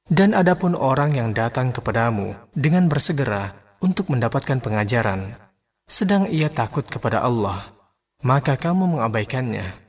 Dan adapun orang yang datang kepadamu dengan bersegera untuk mendapatkan pengajaran, sedang ia takut kepada Allah, maka kamu mengabaikannya.